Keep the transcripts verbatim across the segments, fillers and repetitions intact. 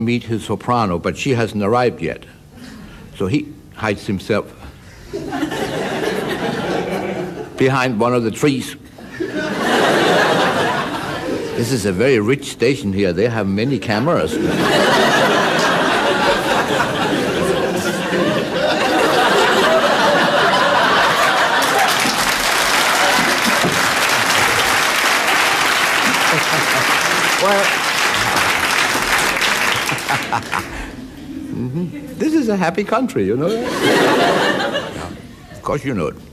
meet his soprano, but she hasn't arrived yet. So he hides himself behind one of the trees. This is a very rich station here. They have many cameras. Well, mm-hmm. This is a happy country, you know that? Yeah. Of course you know it.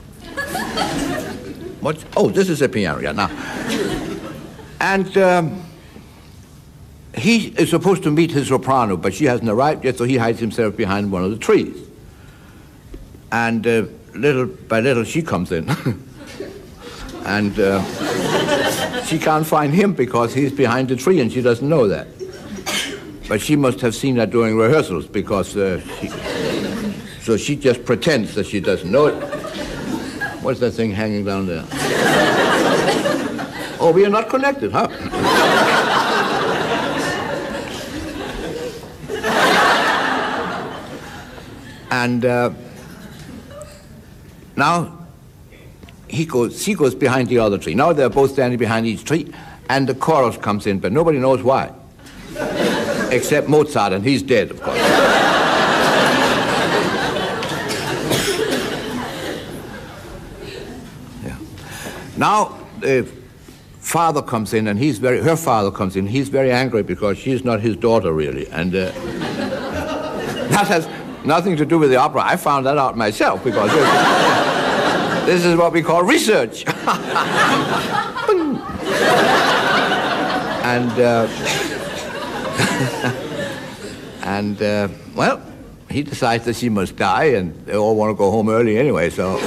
What? Oh, this is a piano, yeah, now. And um, he is supposed to meet his soprano, but she hasn't arrived yet, so he hides himself behind one of the trees. And uh, little by little, she comes in. And uh, she can't find him because he's behind the tree, and she doesn't know that. But she must have seen that during rehearsals, because uh, she, so she just pretends that she doesn't know it. What's that thing hanging down there? Oh, we are not connected, huh? And uh, now he goes, she goes behind the other tree. Now they're both standing behind each tree, and the chorus comes in, but nobody knows why. Except Mozart, and he's dead, of course. Yeah. Now the father comes in, and he's very, her father comes in, he's very angry because she's not his daughter, really. And uh, that has nothing to do with the opera. I found that out myself, because this, this is what we call research. And, uh, and uh, well, he decides that she must die, and they all want to go home early anyway, so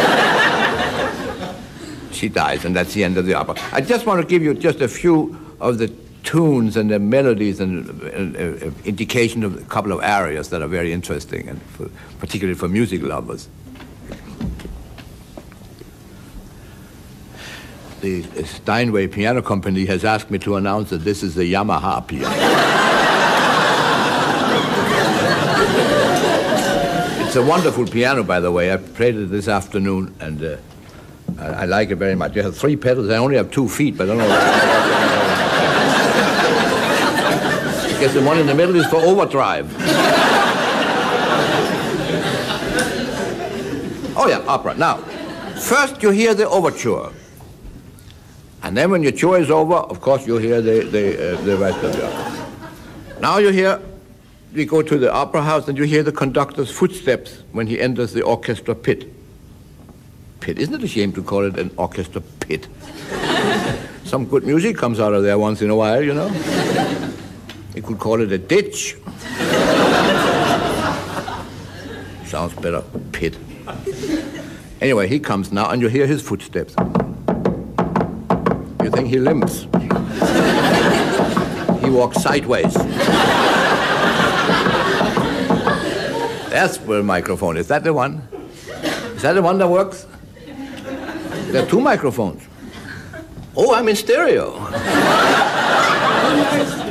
she dies, and that's the end of the opera. I just want to give you just a few of the tunes and the melodies and uh, uh, indication of a couple of areas that are very interesting, and for, particularly for music lovers. The Steinway Piano Company has asked me to announce that this is a Yamaha piano. It's a wonderful piano, by the way. I played it this afternoon, and uh, I, I like it very much. You have three pedals. I only have two feet, but I don't know. I guess the one in the middle is for overdrive. Oh, yeah, opera. Now, first you hear the overture. And then when your tour is over, of course, you hear the, the, uh, the rest of the opera. Now you hear, we go to the opera house, and you hear the conductor's footsteps when he enters the orchestra pit. Pit. Isn't it a shame to call it an orchestra pit? Some good music comes out of there once in a while, you know. You could call it a ditch. Sounds better, pit. Anyway, he comes now, and you hear his footsteps. You think he limps. He walks sideways. That's where the microphone. Is that the one? Is that the one that works? There are two microphones. Oh, I'm in stereo.